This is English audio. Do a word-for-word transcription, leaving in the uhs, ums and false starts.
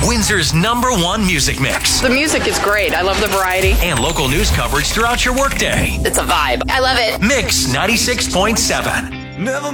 Windsor's number one music mix. The music is great. I love the variety. And local news coverage throughout your workday. It's a vibe. I love it. Mix ninety-six point seven. Never